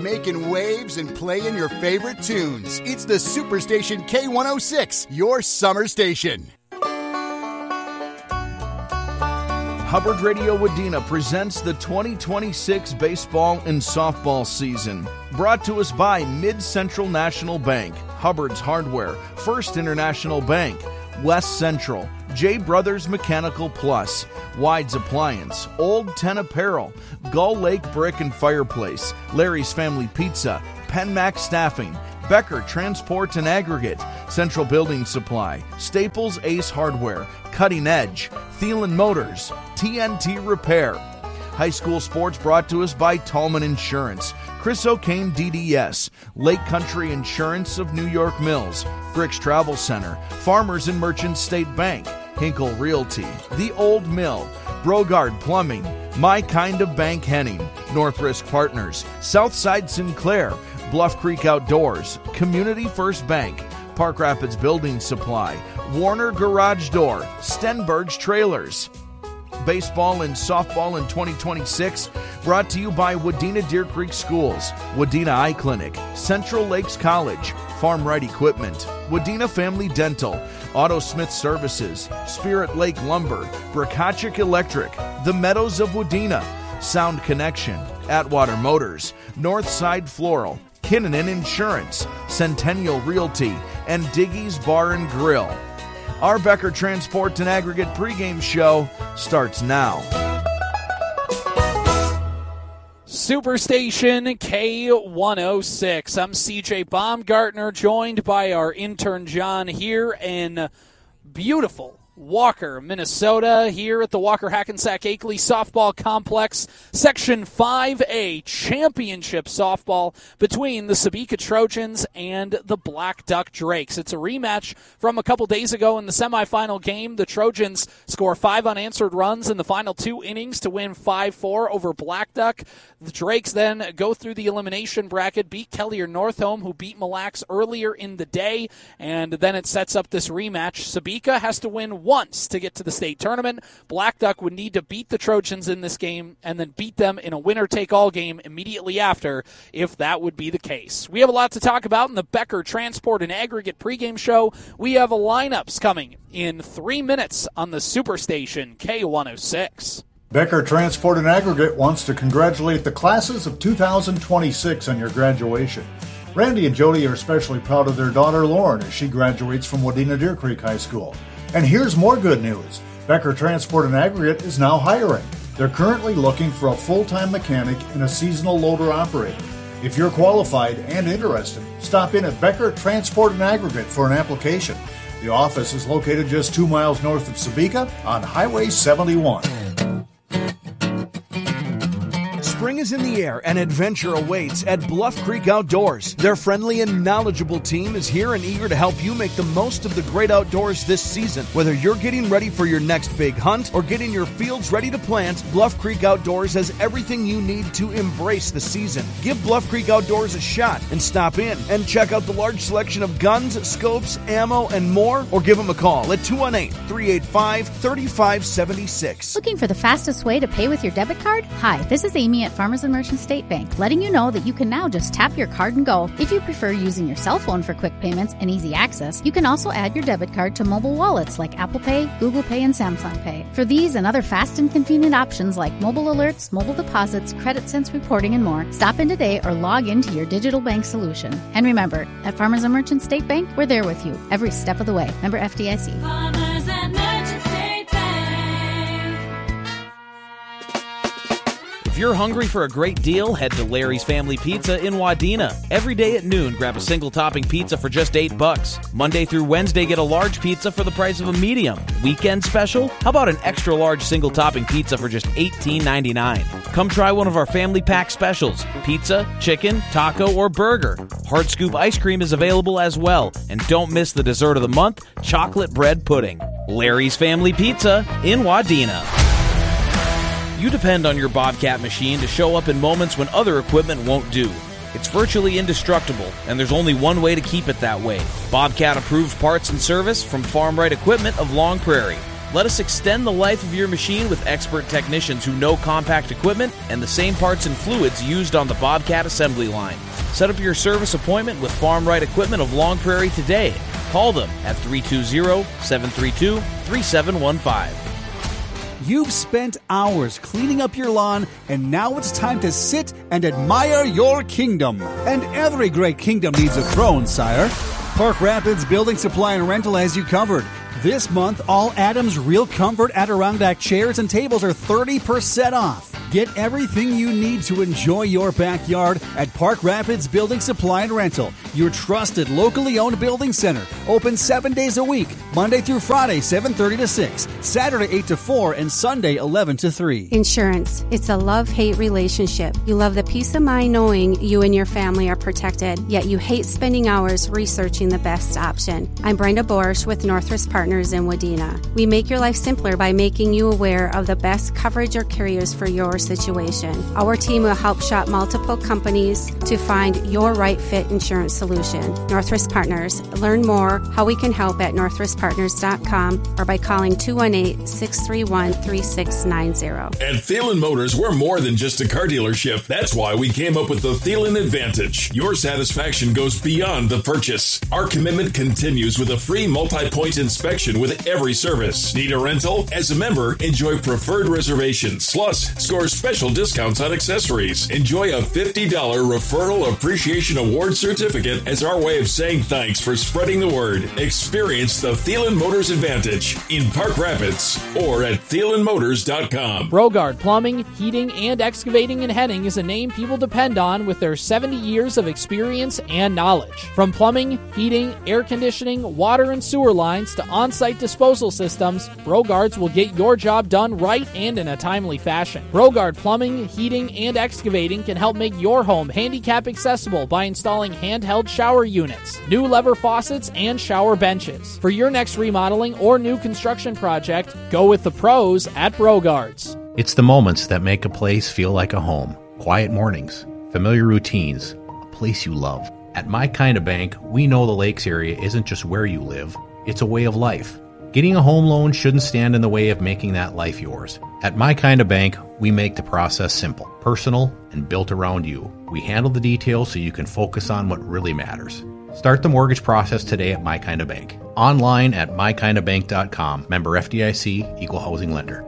making waves and playing your favorite tunes. It's the Superstation K106, your summer station. Hubbard Radio Wadena presents the 2026 baseball and softball season. Brought to us by Mid-Central National Bank, Hubbard's Hardware, First International Bank, West Central, J. Brothers Mechanical Plus, Wides Appliance, Old 10 Apparel, Gull Lake Brick and Fireplace, Larry's Family Pizza, Penmac Staffing, Becker Transport and Aggregate, Central Building Supply, Staples Ace Hardware, Cutting Edge, Thielen Motors, TNT Repair. High school sports brought to us by Tallman Insurance, Chris O'Kane DDS, Lake Country Insurance of New York Mills, Bricks Travel Center, Farmers and Merchants State Bank, Hinkle Realty, The Old Mill, Brogard Plumbing, My Kind of Bank Henning, North Risk Partners, Southside Sinclair, Bluff Creek Outdoors, Community First Bank, Park Rapids Building Supply, Warner Garage Door, Stenberg's Trailers. Baseball and softball in 2026 brought to you by Wadena Deer Creek Schools, Wadena Eye Clinic, Central Lakes College, Farm Right Equipment, Wadena Family Dental, Auto Smith Services, Spirit Lake Lumber, Bracachik Electric, The Meadows of Wadena, Sound Connection, Atwater Motors, Northside Floral, Kinnanen Insurance, Centennial Realty, and Diggy's Bar and Grill. Our Becker Transport and Aggregate pregame show starts now. Superstation K106. I'm CJ Baumgartner, joined by our intern John here in beautiful Walker, Minnesota, here at the Walker Hackensack Akeley Softball Complex, Section 5A Championship Softball between the Sebeka Trojans and the Black Duck Drakes. It's a rematch from a couple days ago in the semifinal game. The Trojans score 5 unanswered runs in the final 2 innings to win 5-4 over Black Duck. The Drakes then go through the elimination bracket, beat Kellier Northome, who beat Mille Lacs earlier in the day, and then it sets up this rematch. Sebeka has to win once to get to the state tournament. Black Duck would need to beat the Trojans in this game and then beat them in a winner-take-all game immediately after, if that would be the case. We have a lot to talk about in the Becker Transport and Aggregate pregame show. We have lineups coming in 3 minutes on the Superstation K106. Becker Transport and Aggregate wants to congratulate the classes of 2026 on your graduation. Randy and Jody are especially proud of their daughter Lauren as she graduates from Wadena Deer Creek High School. And here's more good news. Becker Transport and Aggregate is now hiring. They're currently looking for a full-time mechanic and a seasonal loader operator. If you're qualified and interested, stop in at Becker Transport and Aggregate for an application. The office is located just 2 miles north of Sebeka on Highway 71. Spring is in the air and adventure awaits at Bluff Creek Outdoors. Their friendly and knowledgeable team is here and eager to help you make the most of the great outdoors this season. Whether you're getting ready for your next big hunt or getting your fields ready to plant, Bluff Creek Outdoors has everything you need to embrace the season. Give Bluff Creek Outdoors a shot and stop in and check out the large selection of guns, scopes, ammo, and more, or give them a call at 218-385-3576. Looking for the fastest way to pay with your debit card? Hi, this is Amy at Farmers and Merchants State Bank, letting you know that you can now just tap your card and go. If you prefer using your cell phone for quick payments and easy access, you can also add your debit card to mobile wallets like Apple Pay, Google Pay, and Samsung Pay. For these and other fast and convenient options like mobile alerts, mobile deposits, credit sense reporting, and more, stop in today or log into your digital bank solution. And remember, at Farmers and Merchants State Bank, we're there with you every step of the way. Member FDIC. Farmers and Merchants State Bank. If you're hungry for a great deal, head to Larry's Family Pizza in Wadena. Every day at noon, grab a single topping pizza for just $8. Monday through Wednesday, get a large pizza for the price of a medium. Weekend special? How about an extra large single topping pizza for just $18.99? Come try one of our family pack specials: pizza, chicken, taco, or burger. Hard scoop ice cream is available as well. And don't miss the dessert of the month, chocolate bread pudding. Larry's Family Pizza in Wadena. You depend on your Bobcat machine to show up in moments when other equipment won't do. It's virtually indestructible, and there's only one way to keep it that way. Bobcat approved parts and service from Farm Right Equipment of Long Prairie. Let us extend the life of your machine with expert technicians who know compact equipment and the same parts and fluids used on the Bobcat assembly line. Set up your service appointment with Farm Right Equipment of Long Prairie today. Call them at 320-732-3715. You've spent hours cleaning up your lawn, and now it's time to sit and admire your kingdom. And every great kingdom needs a throne, sire. Park Rapids Building Supply and Rental has you covered. This month, all Adams Real Comfort Adirondack chairs and tables are 30% off. Get everything you need to enjoy your backyard at Park Rapids Building Supply and Rental, your trusted locally owned building center. Open 7 days a week, Monday through Friday, 7:30 to 6, Saturday 8 to 4, and Sunday 11 to 3. Insurance. It's a love-hate relationship. You love the peace of mind knowing you and your family are protected, yet you hate spending hours researching the best option. I'm Brenda Borsch with Northwest Partners in Wadena. We make your life simpler by making you aware of the best coverage or carriers for your situation. Our team will help shop multiple companies to find your right fit insurance solution. Northwest Partners. Learn more how we can help at northwestpartners.com or by calling 218-631-3690. At Thielen Motors, we're more than just a car dealership. That's why we came up with the Thielen Advantage. Your satisfaction goes beyond the purchase. Our commitment continues with a free multi-point inspection with every service. Need a rental? As a member, enjoy preferred reservations. Plus, score special discounts on accessories. Enjoy a $50 Referral Appreciation Award certificate as our way of saying thanks for spreading the word. Experience the Thielen Motors Advantage in Park Rapids or at thielenmotors.com. Brogard Plumbing, Heating, and Excavating in Henning is a name people depend on with their 70 years of experience and knowledge. From plumbing, heating, air conditioning, water and sewer lines to on-site disposal systems, Brogards will get your job done right and in a timely fashion. Brogard Plumbing, Heating, and Excavating can help make your home handicap accessible by installing handheld shower units, new lever faucets, and shower benches. For your next remodeling or new construction project, go with the pros at Brogards. It's the moments that make a place feel like a home. Quiet mornings, familiar routines, a place you love. At My Kind of Bank, we know the Lakes area isn't just where you live, it's a way of life. Getting a home loan shouldn't stand in the way of making that life yours. At My Kind of Bank, we make the process simple, personal, and built around you. We handle the details so you can focus on what really matters. Start the mortgage process today at My Kind of Bank. Online at mykindofbank.com. Member FDIC, Equal Housing Lender.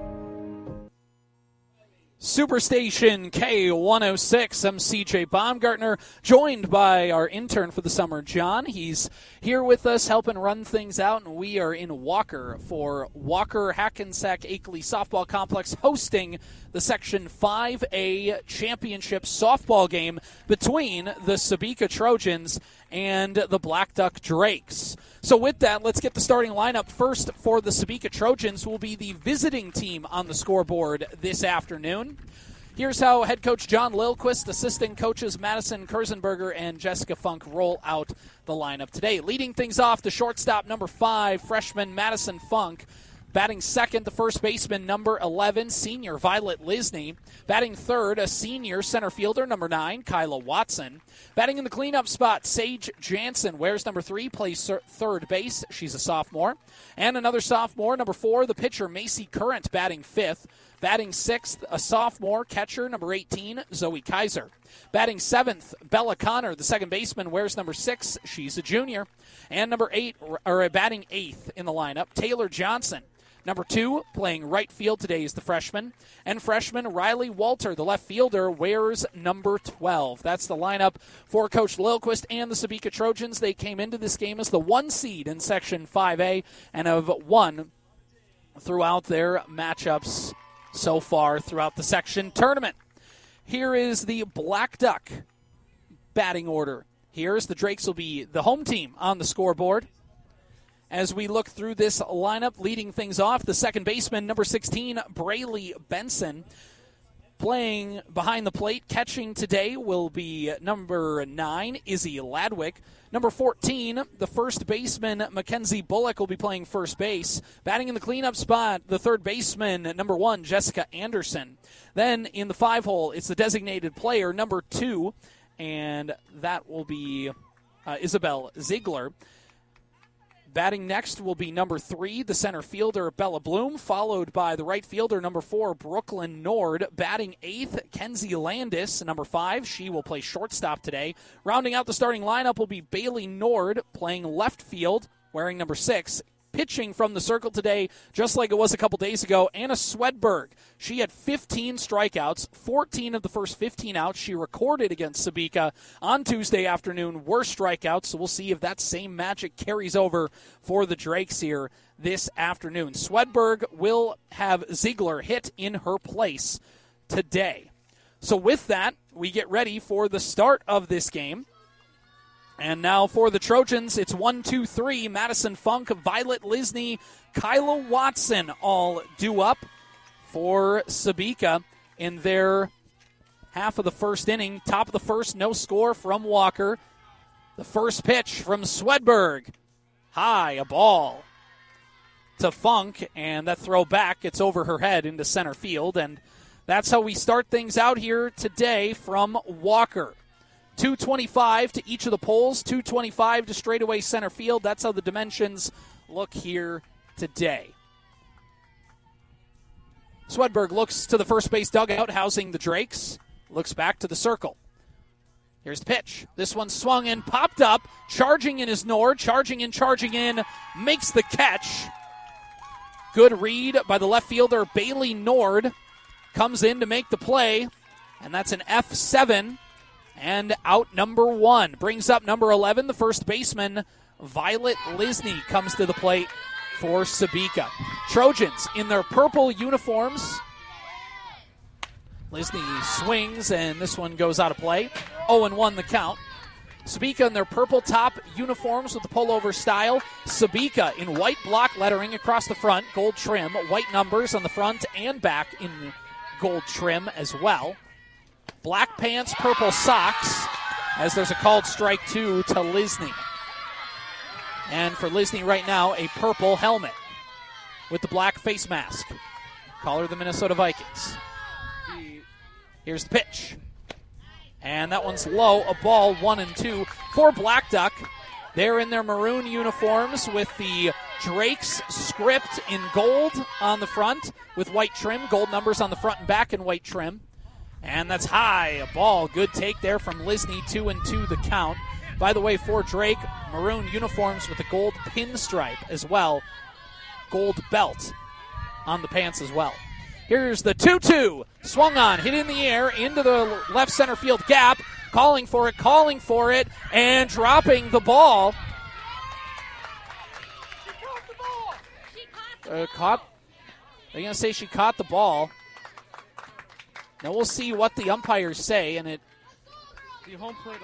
Superstation K106. I'm CJ Baumgartner, joined by our intern for the summer, John. He's here with us helping run things out, and we are in Walker for Walker Hackensack Akeley Softball Complex hosting the Section 5A Championship softball game between the Sebeka Trojans and the Black Duck Drakes. So with that, let's get the starting lineup. First for the Sebeka Trojans will be the visiting team on the scoreboard this afternoon. Here's how head coach John Lilquist, assistant coaches Madison Kurzenberger and Jessica Funk roll out the lineup today. Leading things off, the shortstop, number 5, freshman Madison Funk. Batting second, the first baseman, number 11, senior Violet Lisney. Batting third, a senior center fielder, number 9, Kyla Watson. Batting in the cleanup spot, Sage Jansen, wears number 3, plays third base. She's a sophomore. And another sophomore, number 4, the pitcher, Macy Current, batting fifth. Batting sixth, a sophomore catcher, number 18, Zoe Kaiser. Batting seventh, Bella Connor, the second baseman, wears number 6. She's a junior. And batting eighth in the lineup, Taylor Johnson. Number 2, playing right field today, is the freshman. And freshman Riley Walter, the left fielder, wears number 12. That's the lineup for Coach Lilquist and the Sebeka Trojans. They came into this game as the 1 seed in Section 5A and have won throughout their matchups so far throughout the section tournament. Here is the Black Duck batting order. Here's the Drakes will be the home team on the scoreboard. As we look through this lineup, leading things off, the second baseman, number 16, Braylee Benson. Playing behind the plate, catching today will be number 9, Izzy Ladwick. Number 14, the first baseman, Mackenzie Bullock, will be playing first base. Batting in the cleanup spot, the third baseman, number 1, Jessica Anderson. Then in the 5-hole, it's the designated player, number 2, and that will be Isabel Ziegler. Batting next will be number 3, the center fielder, Bella Bloom, followed by the right fielder, number 4, Brooklyn Nord. Batting 8th, Kenzie Landis, number 5. She will play shortstop today. Rounding out the starting lineup will be Bailey Nord, playing left field, wearing number 6. Pitching from the circle today, just like it was a couple days ago, Anna Swedberg. She had 15 strikeouts, 14 of the first 15 outs she recorded against Sabika on Tuesday afternoon were strikeouts, so we'll see if that same magic carries over for the Drakes here this afternoon. Swedberg will have Ziegler hit in her place today. So with that, we get ready for the start of this game. And now for the Trojans, it's 1, 2, 3. Madison Funk, Violet Lisney, Kyla Watson all due up for Sabika in their half of the first inning. Top of the first, no score from Walker. The first pitch from Swedberg. High, a ball to Funk, and that throw back gets over her head into center field. And that's how we start things out here today from Walker. 225 to each of the poles, 225 to straightaway center field. That's how the dimensions look here today. Swedberg looks to the first base dugout, housing the Drakes. Looks back to the circle. Here's the pitch. This one swung and popped up. Charging in is Nord. Charging in, makes the catch. Good read by the left fielder, Bailey Nord. Comes in to make the play, and that's an F7. And out number 1. Brings up number 11, the first baseman, Violet Lisney, comes to the plate for Sabika. Trojans in their purple uniforms. Lisney swings, and this one goes out of play. 0-1 the count. Sabika in their purple top uniforms with the pullover style. Sabika in white block lettering across the front, gold trim, white numbers on the front and back in gold trim as well. Black pants, purple socks, as there's a called strike 2 to Lisney. And for Lisney right now, a purple helmet with the black face mask. Call her the Minnesota Vikings. Here's the pitch. And that one's low, a ball, 1-2 for Black Duck. They're in their maroon uniforms with the Drakes script in gold on the front with white trim, gold numbers on the front and back in white trim. And that's high, a ball. Good take there from Lisney, 2-2 the count. By the way, for Drake, maroon uniforms with the gold pinstripe as well. Gold belt on the pants as well. Here's the 2-2. Swung on, hit in the air, into the left center field gap. Calling for it, and dropping the ball. They're going to say she caught the ball. Now we'll see what the umpires say, and the home plate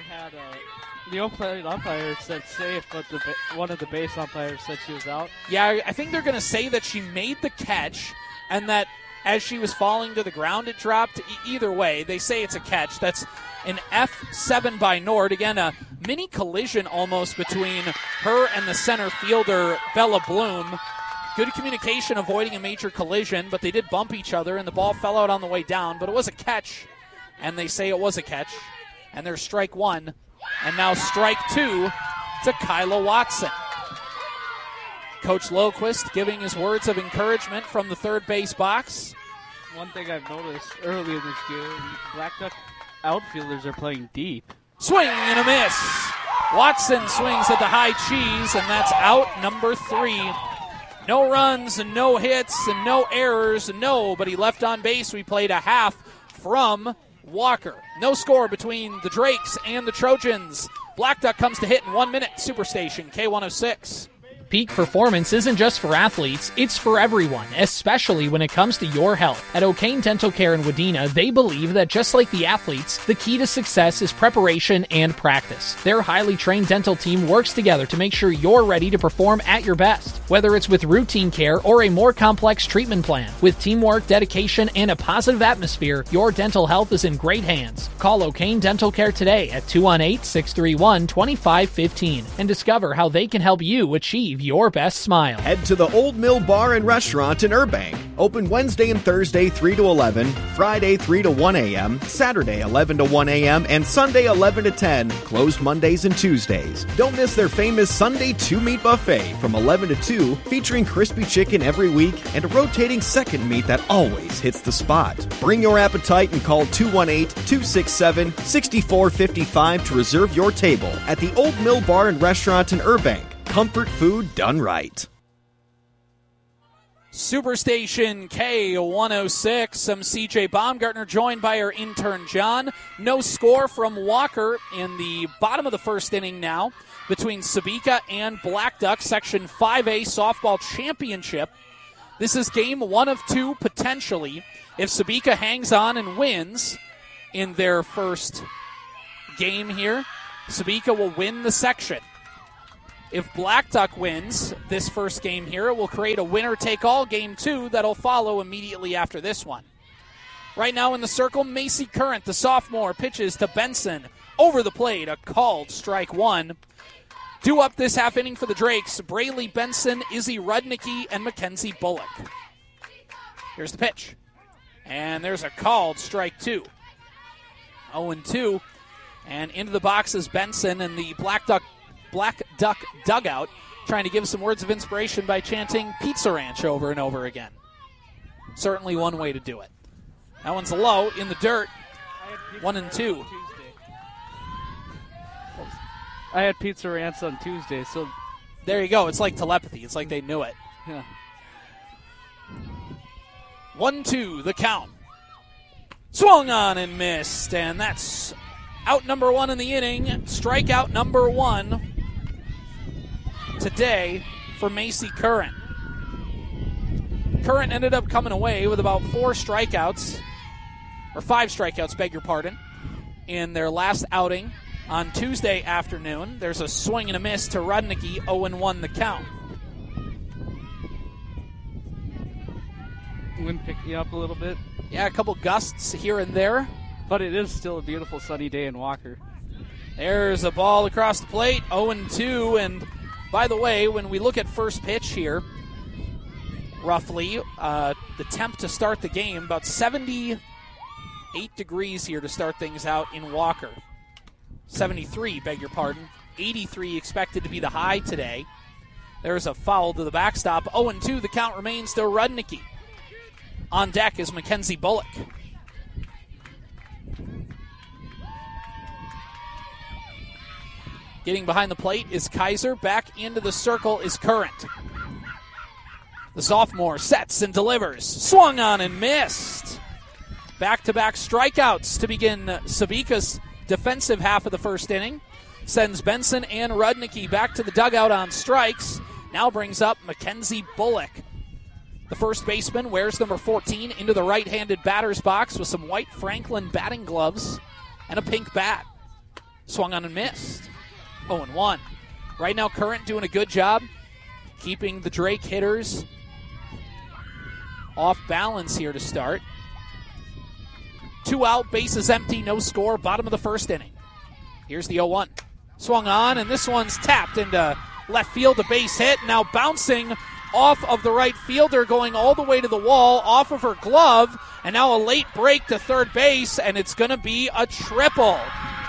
umpire said safe, but one of the base umpires said she was out. Yeah, I think they're going to say that she made the catch, and that as she was falling to the ground, it dropped. Either way, they say it's a catch. That's an F7 by Nord. Again, a mini collision almost between her and the center fielder, Bella Bloom. Good communication, avoiding a major collision, but they did bump each other, and the ball fell out on the way down. But it was a catch, and they say it was a catch. And there's strike 1, and now strike 2 to Kyla Watson. Coach Loquist giving his words of encouragement from the third base box. One thing I've noticed early in this game, Black Duck outfielders are playing deep. Swing and a miss. Watson swings at the high cheese, and that's out number 3. No runs and no hits and no errors. Nobody left on base. We played a half from Walker. No score between the Drakes and the Trojans. Black Duck comes to hit in 1 minute. Superstation K106. Peak performance isn't just for athletes, it's for everyone, especially when it comes to your health. At O'Kane Dental Care in Wadena, they believe that just like the athletes, the key to success is preparation and practice. Their highly trained dental team works together to make sure you're ready to perform at your best, whether it's with routine care or a more complex treatment plan. With teamwork, dedication, and a positive atmosphere, your dental health is in great hands. Call O'Kane Dental Care today at 218-631-2515 and discover how they can help you achieve your best smile. Head to the Old Mill Bar and Restaurant in Burbank. Open Wednesday and Thursday 3 to 11, Friday 3 to 1 a.m., Saturday 11 to 1 a.m., and Sunday 11 to 10. Closed Mondays and Tuesdays. Don't miss their famous Sunday 2-meat buffet from 11 to 2, featuring crispy chicken every week and a rotating second meat that always hits the spot. Bring your appetite and call 218-267-6455 to reserve your table at the Old Mill Bar and Restaurant in Urbank. Comfort food done right. Superstation K106. I'm CJ Baumgartner, joined by our intern John. No score from Walker in the bottom of the first inning now between Sebeka and Black Duck, Section 5A Softball Championship. This is game 1 of 2, potentially. If Sebeka hangs on and wins in their first game here, Sebeka will win the section. If Black Duck wins this first game here, it will create a winner-take-all game 2 that'll follow immediately after this one. Right now in the circle, Macy Current, the sophomore, pitches to Benson. Over the plate, a called strike 1. Due up this half inning for the Drakes, Braley Benson, Izzy Rudnicki, and Mackenzie Bullock. Here's the pitch. And there's a called strike 2. 0-2. And into the box is Benson, and the Black Duck dugout trying to give some words of inspiration by chanting Pizza Ranch over and over again. Certainly one way to do it. That one's low in the dirt. 1-2. I had Pizza Ranch on Tuesday, so there you go. It's like telepathy. It's like they knew it. Yeah. 1-2, the count. Swung on and missed, and that's out number 1 in the inning. Strikeout number 1 today for Macy Current. Current ended up coming away with about 5 strikeouts, beg your pardon, in their last outing on Tuesday afternoon. There's a swing and a miss to Rudnicki, 0-1 the count. Wind picked you up a little bit. Yeah, a couple gusts here and there. But it is still a beautiful sunny day in Walker. There's a ball across the plate, 0-2, and by the way, when we look at first pitch here, roughly, the temp to start the game, about 78 degrees here to start things out in Walker. 73, beg your pardon. 83 expected to be the high today. There's a foul to the backstop. 0-2, the count remains to Rudnicki. On deck is Mackenzie Bullock. Getting behind the plate is Kaiser. Back into the circle is Current. The sophomore sets and delivers. Swung on and missed. Back-to-back strikeouts to begin Sebeka's defensive half of the first inning. Sends Benson and Rudnicki back to the dugout on strikes. Now brings up Mackenzie Bullock. The first baseman wears number 14 into the right-handed batter's box with some white Franklin batting gloves and a pink bat. Swung on and missed. 0-1. Right now, Current doing a good job keeping the Drake hitters off balance here to start. 2 out, bases empty, no score, bottom of the first inning. Here's the 0-1. Swung on, and this one's tapped into left field, a base hit. Now bouncing off of the right fielder, going all the way to the wall, off of her glove, and now a late break to third base, and it's going to be a triple.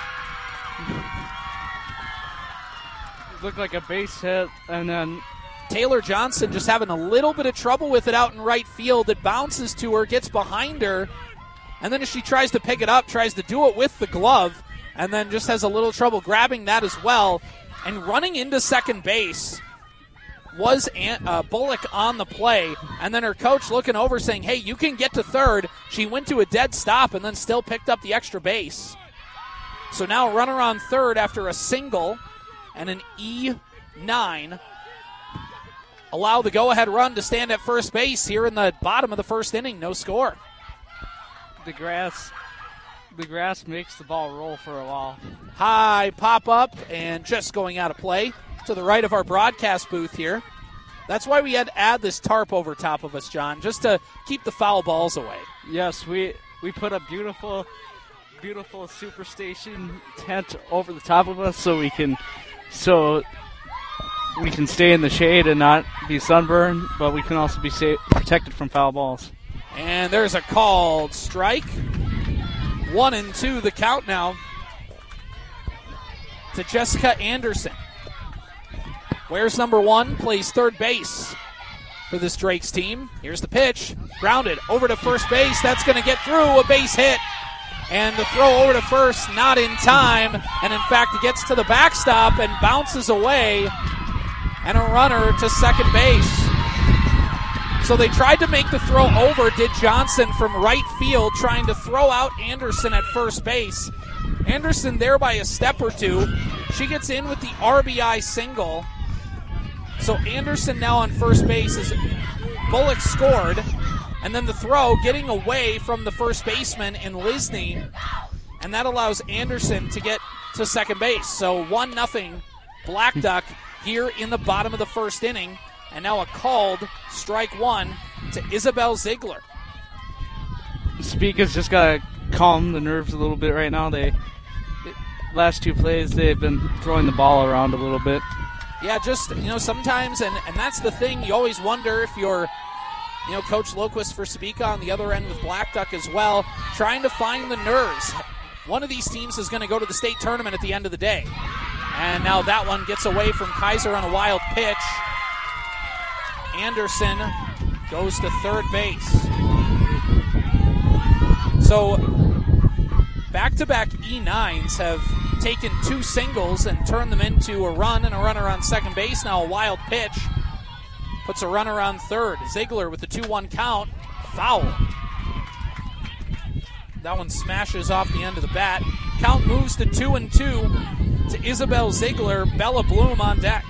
Looked like a base hit, and then Taylor Johnson just having a little bit of trouble with it out in right field. It bounces to her, gets behind her, and then as she tries to pick it up, tries to do it with the glove, and then just has a little trouble grabbing that as well. And running into second base was Bullock on the play, and then her coach looking over saying, hey, you can get to third. She went to a dead stop and then still picked up the extra base. So now runner on third after a single and an E9 allow the go-ahead run to stand at first base here in the bottom of the first inning. No score. The grass makes the ball roll for a while. High pop-up and just going out of play to the right of our broadcast booth here. That's why we had to add this tarp over top of us, John, just to keep the foul balls away. Yes, we put a beautiful Superstation tent over the top of us so we can stay in the shade and not be sunburned, but we can also be protected from foul balls. And there's a called strike. 1-2 the count now to Jessica Anderson. Where's number 1? Plays third base for this Drakes team. Here's the pitch. Grounded over to first base. That's going to get through. A base hit. And the throw over to first, not in time. And in fact, it gets to the backstop and bounces away. And a runner to second base. So they tried to make the throw over, did Johnson from right field, trying to throw out Anderson at first base. Anderson there by a step or two. She gets in with the RBI single. So Anderson now on first base as Bullock scored. And then the throw getting away from the first baseman in Lisney. And that allows Anderson to get to second base. So 1-0 Black Duck here in the bottom of the first inning. And now a called strike 1 to Isabel Ziegler. Speaka's just got to calm the nerves a little bit right now. The last 2 plays, they've been throwing the ball around a little bit. Yeah, just, sometimes, and that's the thing, you always wonder if you're, Coach Loquist for Speaka on the other end with Black Duck as well, trying to find the nerves. One of these teams is going to go to the state tournament at the end of the day. And now that one gets away from Kaiser on a wild pitch. Anderson goes to third base. So back-to-back E9s have taken 2 singles and turned them into a run and a runner on second base. Now a wild pitch puts a runner on third. Ziegler with the 2-1 count. Foul. That one smashes off the end of the bat. Count moves to 2-2 to Isabel Ziegler. Bella Bloom on deck.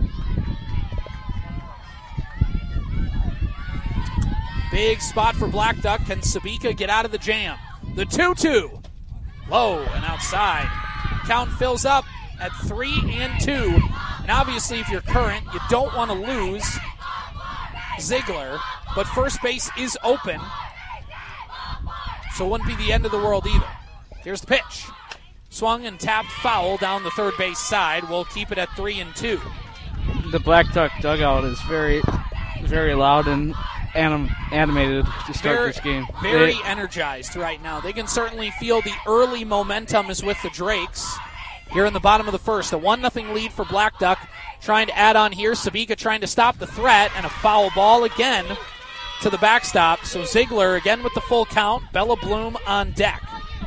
Big spot for Black Duck. Can Sabika get out of the jam? The 2-2. Low and outside. Count fills up at 3-2. And obviously, if you're Current, you don't want to lose Ziegler. But first base is open. So it wouldn't be the end of the world either. Here's the pitch. Swung and tapped foul down the third base side. We'll keep it at 3-2. The Black Duck dugout is very, very loud and animated to start this game. Very energized right now. They can certainly feel the early momentum is with the Drakes here in the bottom of the first. A 1-0 lead for Black Duck. Trying to add on here. Sabika trying to stop the threat, and a foul ball again to the backstop. So Ziegler again with the full count. Bella Bloom on deck.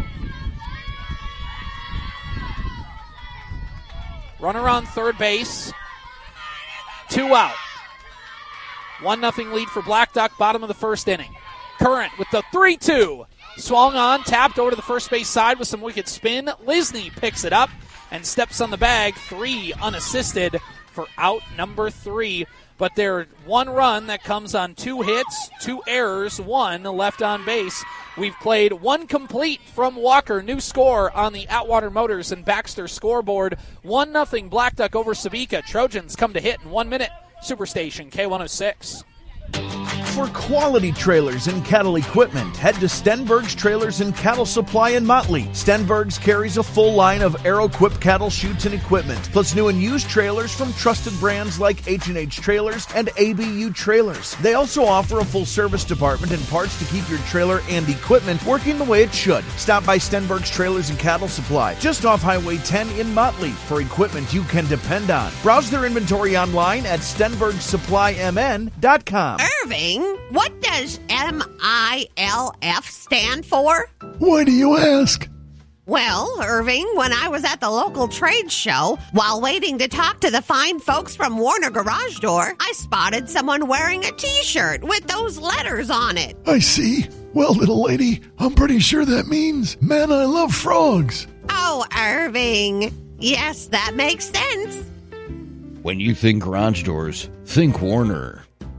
Runner on third base. 2 out. 1-0 lead for Black Duck, bottom of the first inning. Current with the 3-2. Swung on, tapped over to the first base side with some wicked spin. Lisney picks it up and steps on the bag. 3 unassisted for out number 3. But there's 1 run that comes on 2 hits, 2 errors, 1 left on base. We've played 1 complete from Walker. New score on the Atwater Motors and Baxter scoreboard. 1-0 Black Duck over Sabika. Trojans come to hit in 1 minute. Superstation K106. For quality trailers and cattle equipment, head to Stenberg's Trailers and Cattle Supply in Motley. Stenberg's carries a full line of Aeroquip cattle chutes and equipment, plus new and used trailers from trusted brands like H&H Trailers and ABU Trailers. They also offer a full service department and parts to keep your trailer and equipment working the way it should. Stop by Stenberg's Trailers and Cattle Supply, just off Highway 10 in Motley, for equipment you can depend on. Browse their inventory online at StenbergSupplyMN.com. Irving, what does MILF stand for? Why do you ask? Well, Irving, when I was at the local trade show, while waiting to talk to the fine folks from Warner Garage Door, I spotted someone wearing a T-shirt with those letters on it. I see. Well, little lady, I'm pretty sure that means, man, I love frogs. Oh, Irving. Yes, that makes sense. When you think garage doors, think Warner.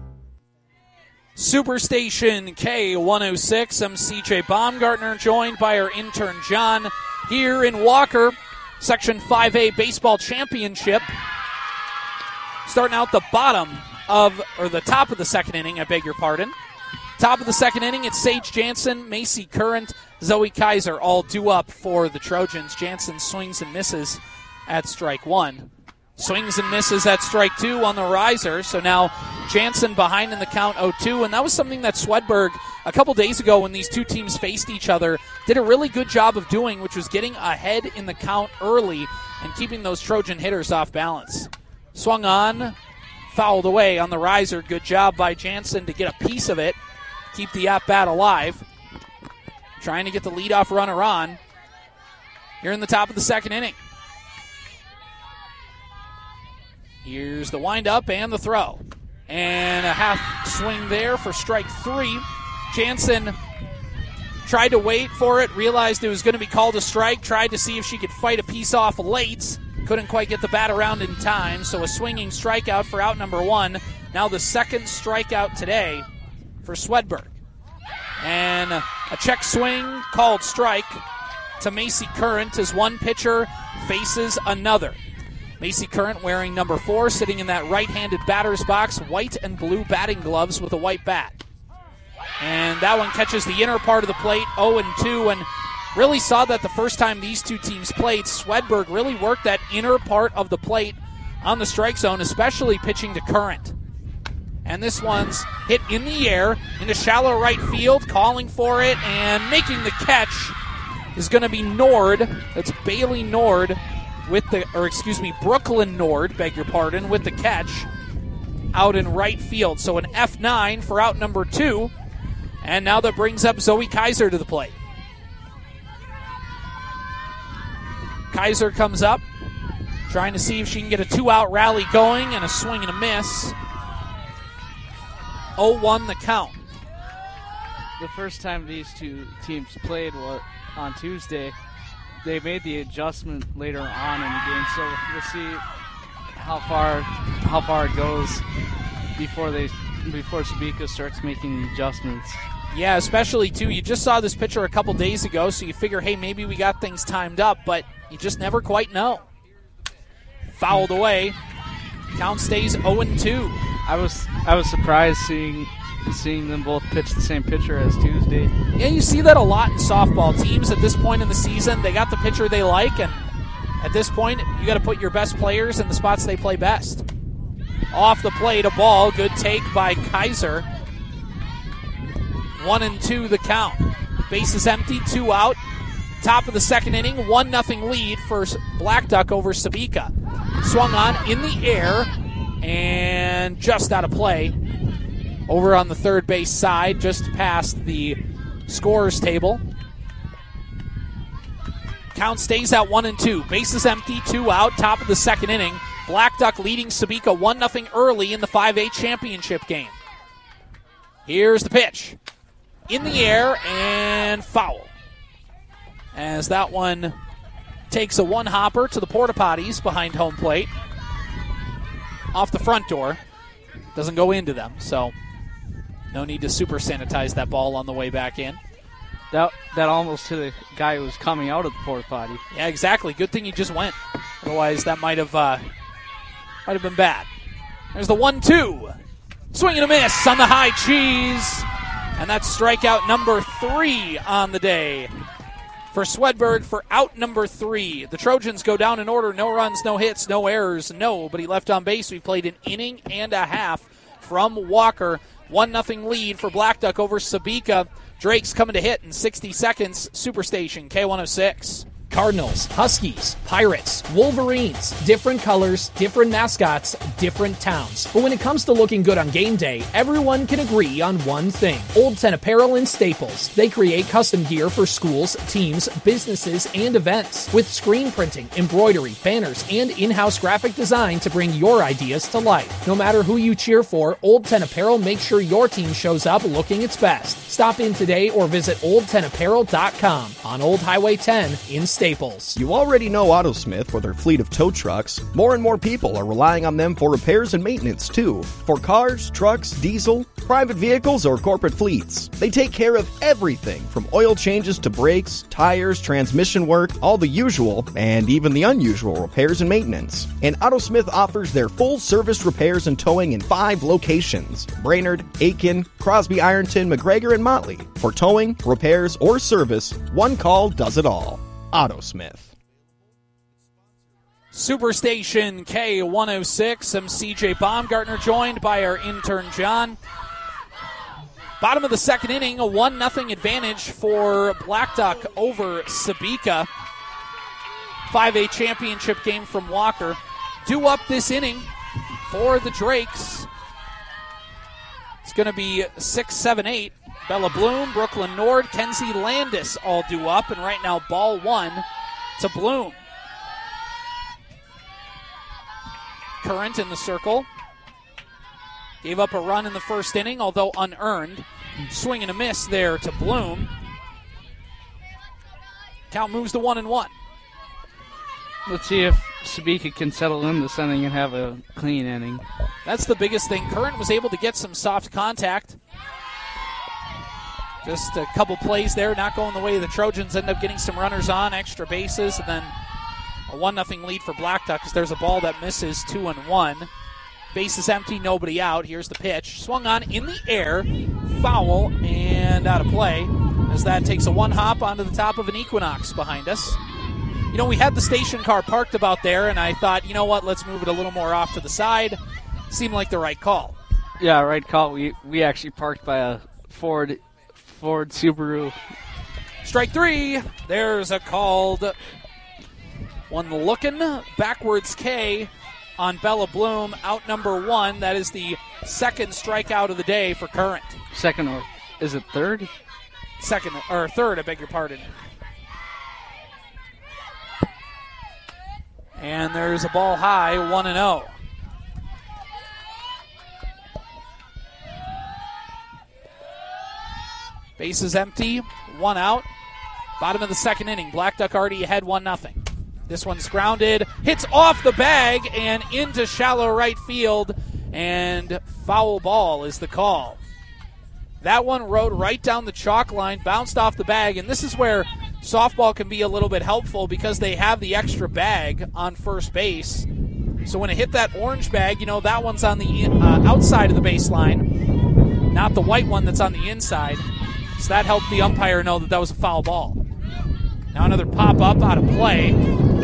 Superstation K106. I'm CJ Baumgartner, joined by our intern John here in Walker. Section 5A Baseball Championship. Starting out the top of the second inning, I beg your pardon. Top of the second inning, it's Sage Jansen, Macy Current, Zoe Kaiser all due up for the Trojans. Jansen swings and misses at strike 1. Swings and misses at strike 2 on the riser. So now Jansen behind in the count 0-2. And that was something that Swedberg, a couple days ago when these two teams faced each other, did a really good job of doing, which was getting ahead in the count early and keeping those Trojan hitters off balance. Swung on, fouled away on the riser. Good job by Jansen to get a piece of it, keep the at-bat alive. Trying to get the leadoff runner on here in the top of the second inning. Here's the windup and the throw. And a half swing there for strike 3. Jansen tried to wait for it, realized it was going to be called a strike, tried to see if she could fight a piece off late. Couldn't quite get the bat around in time, so a swinging strikeout for out number 1. Now the second strikeout today for Swedberg. And a check swing called strike to Macy Current as one pitcher faces another. Macy Current wearing number 4, sitting in that right-handed batter's box, white and blue batting gloves with a white bat. And that one catches the inner part of the plate, 0-2, and really saw that the first time these two teams played. Swedberg really worked that inner part of the plate on the strike zone, especially pitching to Current. And this one's hit in the air into shallow right field, calling for it, and making the catch is going to be Nord. That's Bailey Nord Brooklyn Nord, beg your pardon, with the catch out in right field. So an F9 for out number 2. And now that brings up Zoe Kaiser to the plate. Kaiser comes up, trying to see if she can get a 2-out rally going, and a swing and a miss. 0-1 the count. The first time these two teams played on Tuesday, they made the adjustment later on in the game, so we'll see how far it goes before Sabika starts making the adjustments. Yeah, especially too, you just saw this pitcher a couple days ago, so you figure, hey, maybe we got things timed up, but you just never quite know. Fouled away. Count stays 0-2. I was surprised seeing them both pitch the same pitcher as Tuesday. Yeah, you see that a lot in softball. Teams at this point in the season, they got the pitcher they like, and at this point, you got to put your best players in the spots they play best. Off the plate, a ball. Good take by Kaiser. 1-2 the count. Bases empty, 2 out. Top of the second inning, 1-0 lead for Black Duck over Sabika. Swung on in the air and just out of play. Over on the third base side, just past the scorer's table. Count stays at 1-2. Bases empty, 2 out. Top of the second inning. Black Duck leading Sabika 1-0 early in the 5A championship game. Here's the pitch. In the air and foul. As that one takes a one-hopper to the porta potties behind home plate. Off the front door. Doesn't go into them, so no need to super sanitize that ball on the way back in. That almost hit a guy who was coming out of the porta potty. Yeah, exactly. Good thing he just went. Otherwise, that might have been bad. There's the 1-2. Swing and a miss on the high cheese. And that's strikeout number 3 on the day for Swedberg for out number 3. The Trojans go down in order. No runs, no hits, no errors. Nobody left on base. We played an inning and a half from Walker. 1-0 lead for Black Duck over Sabika. Drake's coming to hit in 60 seconds. Superstation K106. Cardinals, Huskies, Pirates, Wolverines, different colors, different mascots, different towns. But when it comes to looking good on game day, everyone can agree on one thing. Old 10 Apparel and Staples. They create custom gear for schools, teams, businesses, and events with screen printing, embroidery, banners, and in-house graphic design to bring your ideas to life. No matter who you cheer for, Old 10 Apparel makes sure your team shows up looking its best. Stop in today or visit old10apparel.com on Old Highway 10 in Staples. You already know AutoSmith with their fleet of tow trucks. More and more people are relying on them for repairs and maintenance too. For cars, trucks, diesel, private vehicles, or corporate fleets. They take care of everything from oil changes to brakes, tires, transmission work, all the usual and even the unusual repairs and maintenance. And AutoSmith offers their full service repairs and towing in 5 locations: Brainerd, Aiken, Crosby, Ironton, McGregor, and Motley. For towing, repairs, or service, one call does it all. AutoSmith. Superstation K106. I'm CJ Baumgartner, joined by our intern John. Bottom of the second inning, a 1-0 advantage for Blackduck over Sabika. 5A championship game from Walker. Due up this inning for the Drakes. It's going to be 6, 7, 8. Bella Bloom, Brooklyn Nord, Kenzie Landis all due up, and right now ball 1 to Bloom. Current in the circle. Gave up a run in the first inning, although unearned. Swing and a miss there to Bloom. Count moves to 1-1. Let's see if Sabika can settle in this inning and have a clean inning. That's the biggest thing. Current was able to get some soft contact. Just a couple plays there, not going the way of the Trojans. End up getting some runners on, extra bases, and then a 1-0 lead for Blackduck because there's a ball that misses 2-1. Base is empty, nobody out. Here's the pitch. Swung on in the air, foul, and out of play as that takes a one hop onto the top of an Equinox behind us. You know, we had the station car parked about there, and I thought, you know what, let's move it a little more off to the side. Seemed like the right call. Yeah, right call. We actually parked by a Ford Subaru. Strike 3. There's a called one looking backwards K on Bella Bloom. Out number 1. That is the second strikeout of the day for Current. Second, or is it third? Second, or third, I beg your pardon. And there's a ball high, 1-0. Base is empty, 1 out. Bottom of the second inning. Blackduck already ahead 1-0. This one's grounded, hits off the bag and into shallow right field, and foul ball is the call. That one rode right down the chalk line, bounced off the bag, and this is where softball can be a little bit helpful because they have the extra bag on first base. So when it hit that orange bag, you know, that one's on the outside of the baseline, not the white one that's on the inside. So that helped the umpire know that that was a foul ball. Now another pop-up out of play.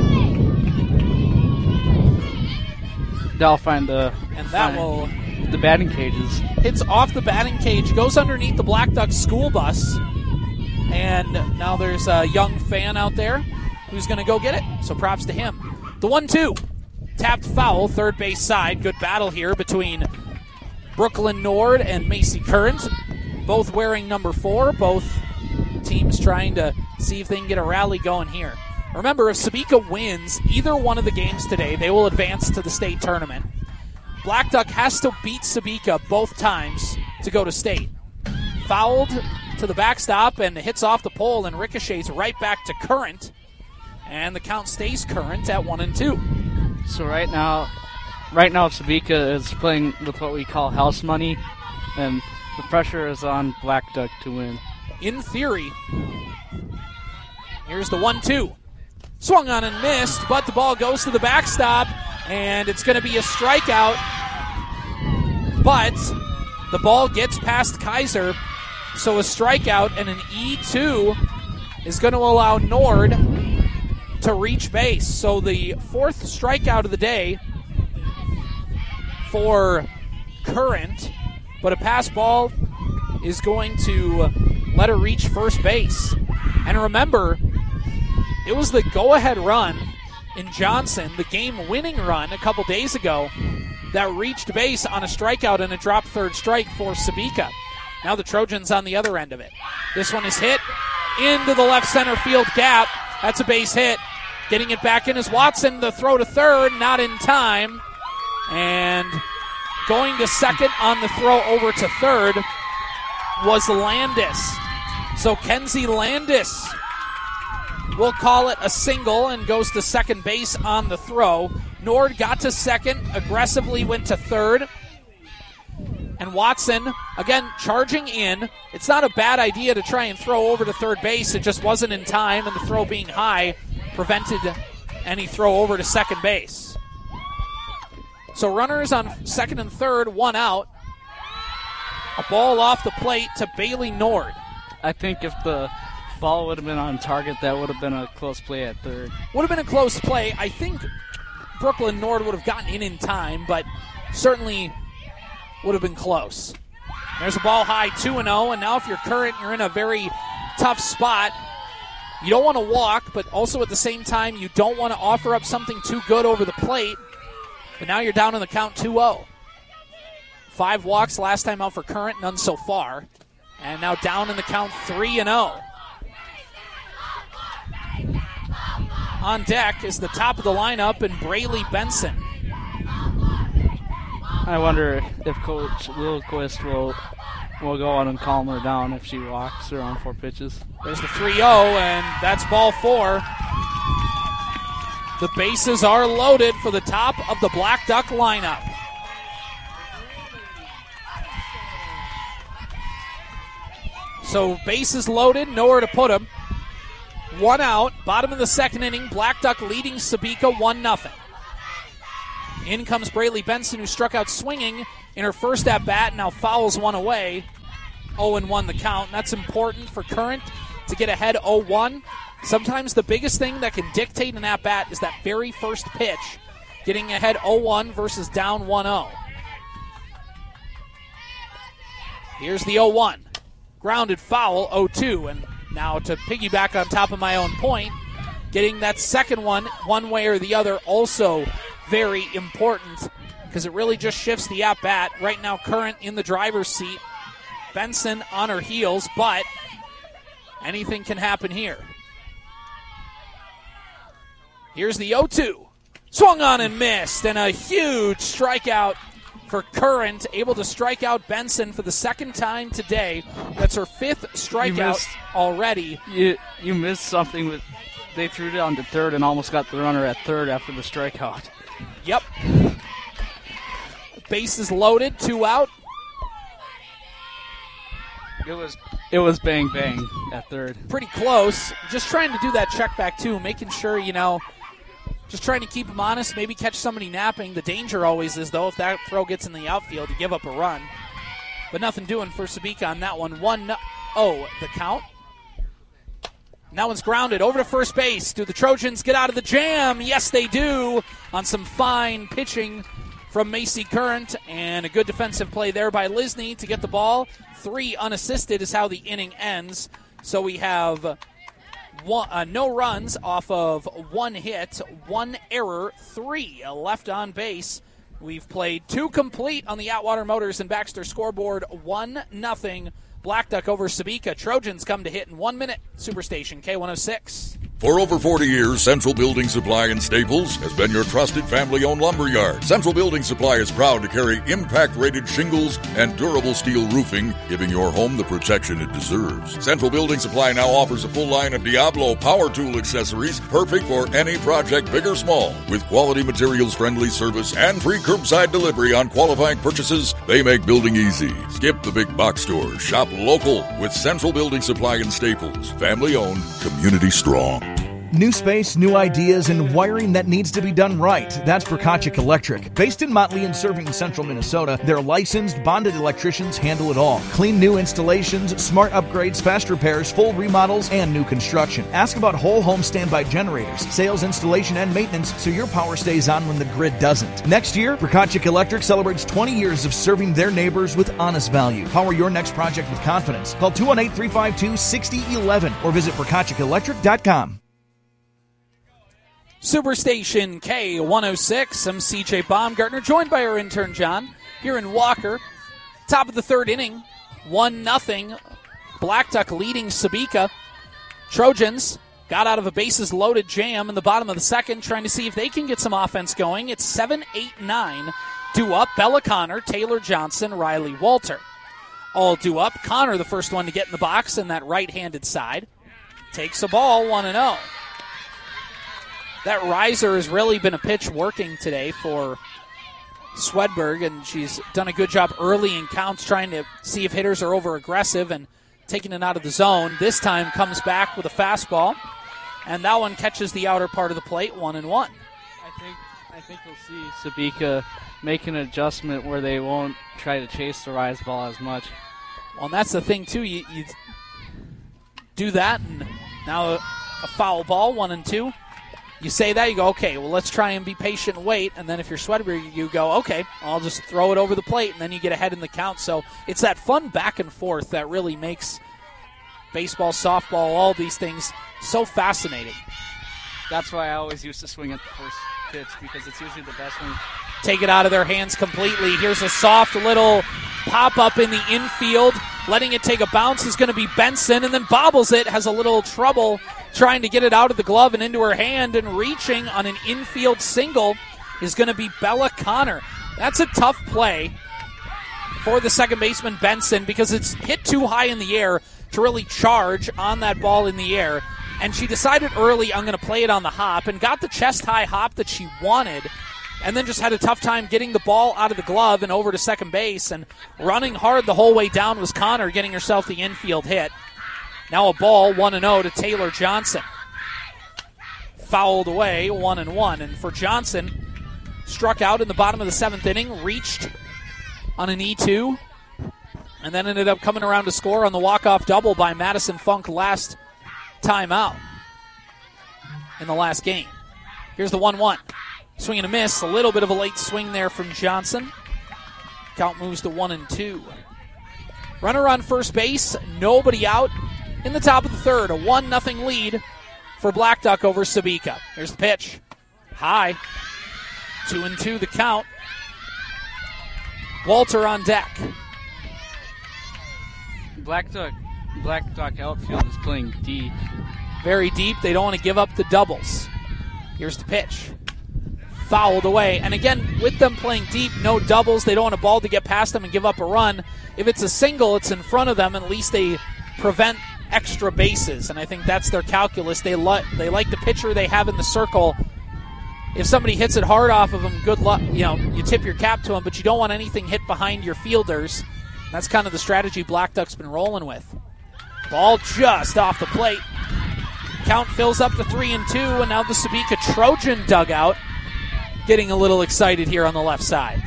They'll find the batting cages. Hits off the batting cage, goes underneath the Blackduck school bus, and now there's a young fan out there who's going to go get it, so props to him. The 1-2, tapped foul, third base side. Good battle here between Brooklyn Nord and Macy Current, both wearing number 4, both teams trying to see if they can get a rally going here. Remember, if Sabika wins either one of the games today, they will advance to the state tournament. Blackduck has to beat Sabika both times to go to state. Fouled to the backstop and hits off the pole and ricochets right back to Current. And the count stays Current at 1-2. So right now Sabika is playing with what we call house money, and the pressure is on Blackduck to win. In theory. Here's the 1-2. Swung on and missed, but the ball goes to the backstop, and it's going to be a strikeout. But the ball gets past Kaiser, so a strikeout and an E2 is going to allow Nord to reach base. So the fourth strikeout of the day for Current, but a pass ball is going to let her reach first base. And remember, it was the go-ahead run in Johnson, the game-winning run a couple days ago, that reached base on a strikeout and a drop third strike for Sabika. Now the Trojans on the other end of it. This one is hit into the left center field gap. That's a base hit. Getting it back in is Watson. The throw to third, not in time. And going to second on the throw over to third was Landis. So Kenzie Landis will call it a single and goes to second base on the throw. Nord got to second, aggressively went to third. And Watson, again, charging in. It's not a bad idea to try and throw over to third base. It just wasn't in time, and the throw being high prevented any throw over to second base. So runners on second and third, 1 out. A ball off the plate to Bailey Nord. I think if the ball would have been on target, that would have been a close play at third. Would have been a close play. I think Brooklyn Nord would have gotten in time, but certainly would have been close. There's a ball high 2-0, and now if you're Current, you're in a very tough spot. You don't want to walk, but also at the same time, you don't want to offer up something too good over the plate. But now you're down in the count 2-0. 5 walks last time out for Current, none so far. And now down in the count 3-0. On deck is the top of the lineup and Braylee Benson. I wonder if Coach Lilquist will go on and calm her down if she walks around 4 pitches. There's the 3-0, and that's ball 4. The bases are loaded for the top of the Black Duck lineup. So bases loaded, nowhere to put them. 1 out, bottom of the second inning, Black Duck leading Sebeka 1-0. In comes Braylee Benson, who struck out swinging in her first at-bat, now fouls one away. 0-1 the count, and that's important for Current to get ahead 0-1. Sometimes the biggest thing that can dictate an at-bat is that very first pitch, getting ahead 0-1 versus down 1-0. Here's the 0-1. Grounded foul, 0-2, and now to piggyback on top of my own point, getting that second one way or the other, also very important because it really just shifts the at-bat. Right now, Current in the driver's seat. Benson on her heels, but anything can happen here. Here's the 0-2. Swung on and missed, and a huge strikeout for Current, able to strike out Benson for the second time today. That's her 5th strikeout already. You missed something with they threw down to third and almost got the runner at third after the strikeout. Yep. Bases loaded, 2 out. It was bang bang at third. Pretty close. Just trying to do that check back too, making sure, just trying to keep them honest, maybe catch somebody napping. The danger always is, though, if that throw gets in the outfield, you give up a run. But nothing doing for Sebeka on that one. 1-0 the count. And that one's grounded over to first base. Do the Trojans get out of the jam? Yes, they do, on some fine pitching from Macy Current, and a good defensive play there by Lisney to get the ball. 3 unassisted is how the inning ends. So we have no runs off of 1 hit, 1 error, 3 left on base. We've played 2 complete on the Atwater Motors and Baxter scoreboard. 1-0 Black Duck over Sebeka. Trojans come to hit in 1 minute. Superstation K106. For over 40 years, Central Building Supply in Staples has been your trusted family-owned lumberyard. Central Building Supply is proud to carry impact-rated shingles and durable steel roofing, giving your home the protection it deserves. Central Building Supply now offers a full line of Diablo power tool accessories, perfect for any project, big or small. With quality materials-friendly service and free curbside delivery on qualifying purchases, they make building easy. Skip the big box stores. Shop local with Central Building Supply in Staples. Family-owned, community-strong. New space, new ideas, and wiring that needs to be done right. That's Prokachik Electric. Based in Motley and serving central Minnesota, their licensed, bonded electricians handle it all. Clean new installations, smart upgrades, fast repairs, full remodels, and new construction. Ask about whole home standby generators, sales, installation, and maintenance so your power stays on when the grid doesn't. Next year, Prokachik Electric celebrates 20 years of serving their neighbors with honest value. Power your next project with confidence. Call 218-352-6011 or visit ProkachikElectric.com. Superstation K106. I'm CJ Baumgartner, joined by our intern John here in Walker. Top of the third inning, 1-0. Black Duck leading Sebeka. Trojans got out of a bases-loaded jam in the bottom of the second, trying to see if they can get some offense going. It's 7-8-9. Due up, Bella Connor, Taylor Johnson, Riley Walter. All due up. Connor, the first one to get in the box in that right-handed side. Takes a ball, 1-0. That riser has really been a pitch working today for Swedberg, and she's done a good job early in counts trying to see if hitters are over-aggressive and taking it out of the zone. This time comes back with a fastball, and that one catches the outer part of the plate, 1-1. I think we'll see Sebeka make an adjustment where they won't try to chase the rise ball as much. Well, and that's the thing, too. You do that, and now a foul ball, 1-2. You say that, you go, okay, well, let's try and be patient and wait. And then if you're Swedenborg, you go, okay, I'll just throw it over the plate, and then you get ahead in the count. So it's that fun back and forth that really makes baseball, softball, all these things so fascinating. That's why I always used to swing at the first pitch, because it's usually the best one. Take it out of their hands completely. Here's a soft little pop-up in the infield. Letting it take a bounce is going to be Benson, and then bobbles it, has a little trouble trying to get it out of the glove and into her hand, and reaching on an infield single is going to be Bella Connor. That's a tough play for the second baseman, Benson, because it's hit too high in the air to really charge on that ball in the air. And she decided early, I'm going to play it on the hop, and got the chest-high hop that she wanted, and then just had a tough time getting the ball out of the glove and over to second base. And running hard the whole way down was Connor, getting herself the infield hit. Now a ball, 1-0 to Taylor Johnson. Fouled away, 1-1. And for Johnson, struck out in the bottom of the seventh inning, reached on an E2, and then ended up coming around to score on the walk-off double by Madison Funk last time out in the last game. Here's the 1-1. Swing and a miss. A little bit of a late swing there from Johnson. Count moves to 1-2. Runner on first base. Nobody out in the top of the third. A 1-0 lead for Black Duck over Sabika. Here's the pitch. High. 2-2 the count. Walter on deck. Black Duck outfield is playing deep. Very deep. They don't want to give up the doubles. Here's the pitch. Fouled away. And again, with them playing deep, no doubles. They don't want a ball to get past them and give up a run. If it's a single, it's in front of them. At least they prevent extra bases. And I think that's their calculus. They like the pitcher they have in the circle. If somebody hits it hard off of them, good luck. You tip your cap to them, but you don't want anything hit behind your fielders. That's kind of the strategy Black Duck's been rolling with. Ball just off the plate. Count fills up to 3-2, and now the Sabika Trojan dugout getting a little excited here on the left side.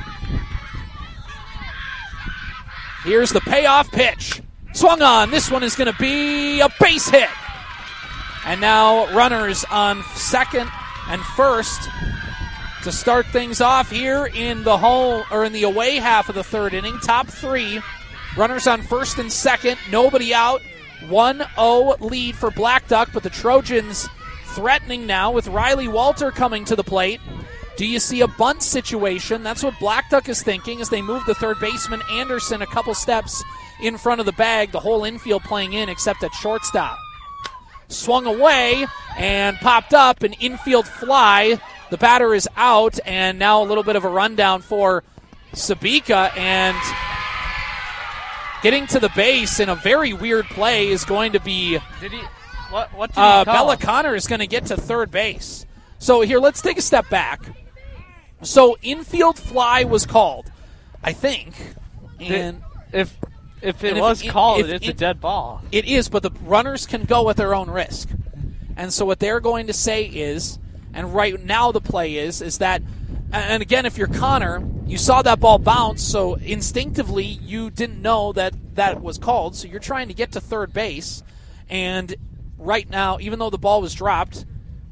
Here's the payoff pitch. Swung on. This one is going to be a base hit. And now runners on second and first to start things off here in the home or in the away half of the third inning. Top three. Runners on first and second. Nobody out. 1-0 lead for Black Duck, but the Trojans threatening now with Riley Walter coming to the plate. Do you see a bunt situation? That's what Black Duck is thinking as they move the third baseman Anderson a couple steps in front of the bag. The whole infield playing in except at shortstop. Swung away and popped up, an infield fly. The batter is out, and now a little bit of a rundown for Sabika. And getting to the base in a very weird play is going to be... What did he call? Bella Connor is going to get to third base. So here, let's take a step back. So infield fly was called, I think. And if it was called, it's a dead ball. It is, but the runners can go at their own risk. And so what they're going to say is, and right now the play is that, and again, if you're Connor, you saw that ball bounce, so instinctively you didn't know that was called, so you're trying to get to third base. And right now, even though the ball was dropped,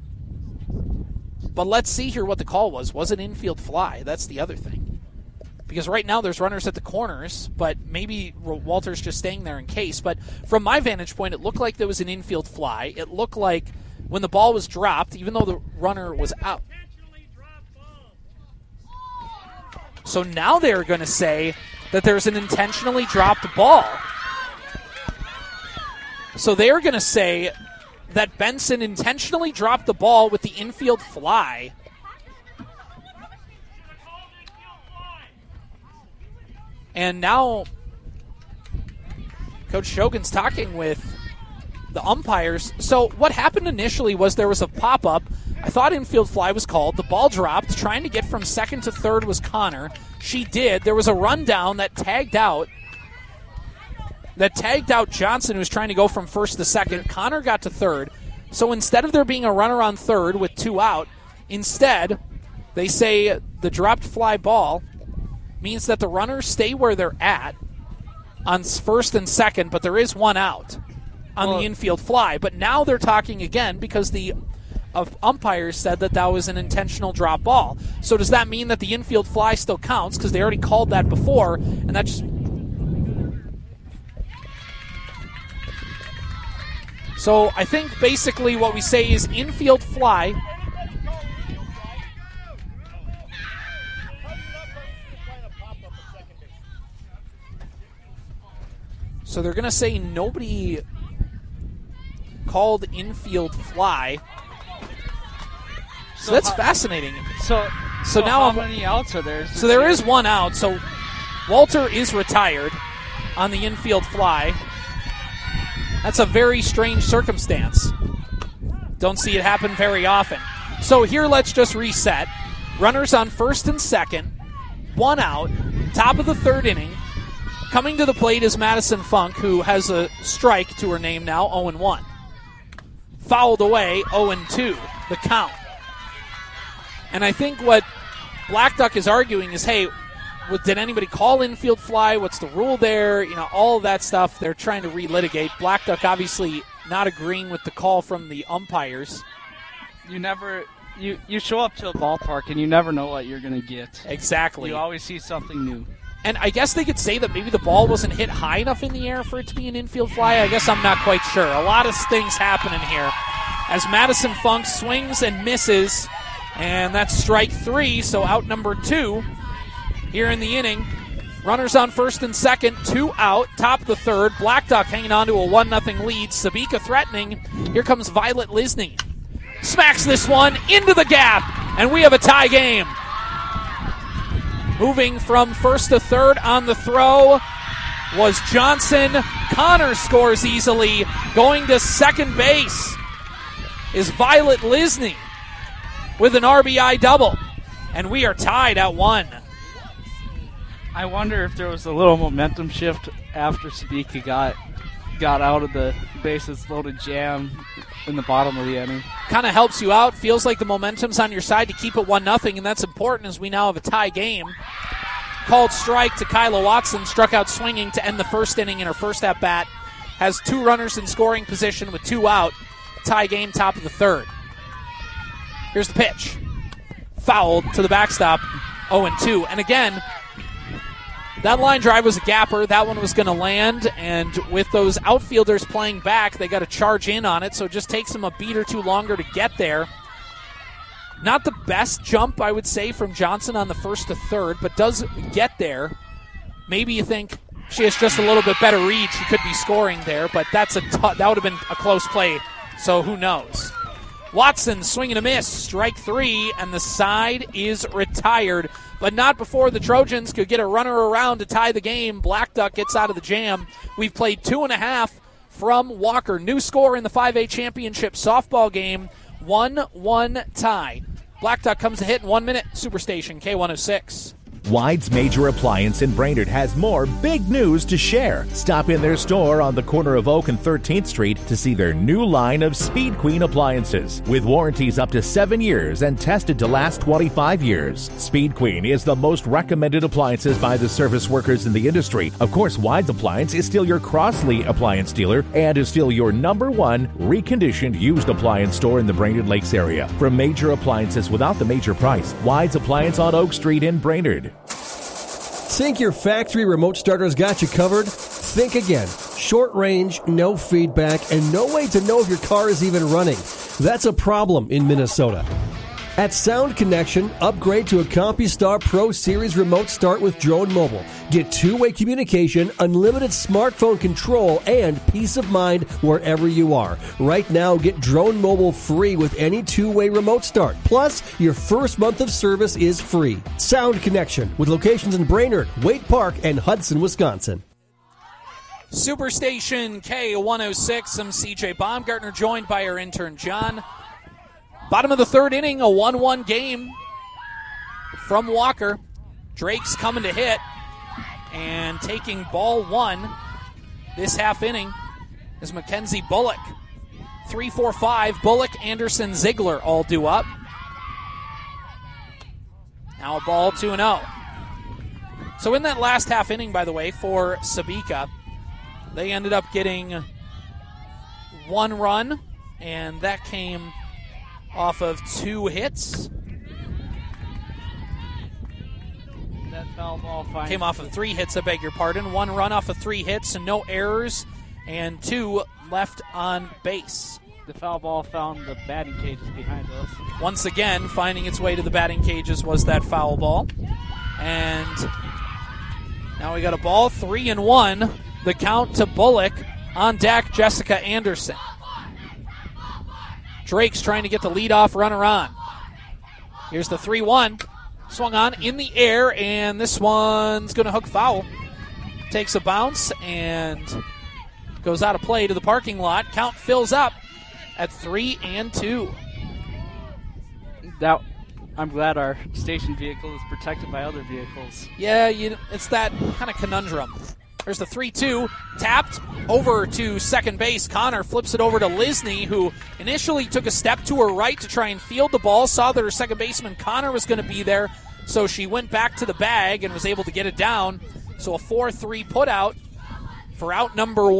but let's see here what the call was. Was it infield fly? That's the other thing. Because right now there's runners at the corners, but maybe Walter's just staying there in case. But from my vantage point, it looked like there was an infield fly. It looked like when the ball was dropped, even though the runner was out. So now they're going to say that there's an intentionally dropped ball. So they're going to say that Benson intentionally dropped the ball with the infield fly. And now Coach Shogun's talking with the umpires. So what happened initially was there was a pop-up. I thought infield fly was called. The ball dropped. Trying to get from second to third was Connor. She did. There was a rundown that tagged out Johnson, who was trying to go from first to second. Connor got to third. So instead of there being a runner on third with two out, instead they say the dropped fly ball means that the runners stay where they're at on first and second, but there is one out on the infield fly. But now they're talking again because the of umpires said that was an intentional drop ball. So does that mean that the infield fly still counts? Because they already called that before, and that just... So I think basically what we say is infield fly. So they're going to say nobody called infield fly. So that's fascinating. So now how many outs are there? So there is one out. So Walter is retired on the infield fly. That's a very strange circumstance. Don't see it happen very often. So here, let's just reset. Runners on first and second. One out. Top of the third inning. Coming to the plate is Madison Funk, who has a strike to her name now, 0-1. Fouled away, 0-2, the count. And I think what Black Duck is arguing is, hey, did anybody call infield fly? What's the rule there? All of that stuff they're trying to relitigate. Black Duck obviously not agreeing with the call from the umpires. You show up to a ballpark and you never know what you're going to get. Exactly. You always see something new. And I guess they could say that maybe the ball wasn't hit high enough in the air for it to be an infield fly. I guess I'm not quite sure. A lot of things happening here as Madison Funk swings and misses, and that's strike 3, so out number 2 here in the inning. Runners on first and second, 2 out, top of the third. Black Duck hanging on to a 1-0 lead. Sabika threatening. Here comes Violet Lisney. Smacks this one into the gap, and we have a tie game. Moving from first to third on the throw was Johnson. Connor scores easily. Going to second base is Violet Lisney with an RBI double. And we are tied at 1. I wonder if there was a little momentum shift after Sabika got out of the bases loaded jam in the bottom of the inning. Kind of helps you out. Feels like the momentum's on your side to keep it 1-0, and that's important as we now have a tie game. Called strike to Kyla Watson. Struck out swinging to end the first inning in her first at-bat. Has 2 runners in scoring position with 2 out. Tie game, top of the third. Here's the pitch. Fouled to the backstop, 0-2. And again, that line drive was a gapper. That one was going to land, and with those outfielders playing back, they got to charge in on it, so it just takes them a beat or 2 longer to get there. Not the best jump, I would say, from Johnson on the first to third, but does get there. Maybe you think she has just a little bit better read. She could be scoring there, but that would have been a close play, so who knows. Watson swinging a miss, strike 3, and the side is retired. But not before the Trojans could get a runner around to tie the game. Black Duck gets out of the jam. We've played 2.5 from Walker. New score in the 5A championship softball game, 1-1 tie. Black Duck comes to hit in 1 minute. Superstation K106. Wide's Major Appliance in Brainerd has more big news to share. Stop in their store on the corner of Oak and 13th Street to see their new line of Speed Queen appliances. With warranties up to 7 years and tested to last 25 years. Speed Queen is the most recommended appliances by the service workers in the industry. Of course, Wide's Appliance is still your Crossley appliance dealer and is still your #1 reconditioned used appliance store in the Brainerd Lakes area. For major appliances without the major price, Wide's Appliance on Oak Street in Brainerd. Think your factory remote starter's got you covered? Think again. Short range, no feedback, and no way to know if your car is even running. That's a problem in Minnesota. At Sound Connection, upgrade to a CompuStar Pro Series remote start with Drone Mobile. Get two-way communication, unlimited smartphone control, and peace of mind wherever you are. Right now, get Drone Mobile free with any two-way remote start. Plus, your first month of service is free. Sound Connection, with locations in Brainerd, Waite Park, and Hudson, Wisconsin. Superstation K106. I'm CJ Baumgartner, joined by our intern, John. Bottom of the third inning, a 1-1 game from Walker. Drake's coming to hit and taking ball 1 this half inning is Mackenzie Bullock. 3-4-5, Bullock, Anderson, Ziegler all due up. Now a ball 2-0. So in that last half inning, by the way, for Sabika, they ended up getting 1 run, and that came off of 2 hits. That foul ball finds Came off of 3 hits, I beg your pardon. 1 run off of 3 hits and no errors, and 2 left on base. The foul ball found the batting cages behind us. Once again, finding its way to the batting cages was that foul ball. And now we got a ball, 3-1. The count to Bullock. On deck, Jessica Anderson. Drake's trying to get the leadoff runner on. Here's the 3-1. Swung on in the air, and this one's going to hook foul. Takes a bounce and goes out of play to the parking lot. Count fills up at 3-2. That, I'm glad our station vehicle is protected by other vehicles. Yeah, it's that kind of conundrum. There's the 3-2, tapped over to second base. Connor flips it over to Lisney, who initially took a step to her right to try and field the ball, saw that her second baseman Connor was going to be there, so she went back to the bag and was able to get it down. So a 4-3 put out for out number 1.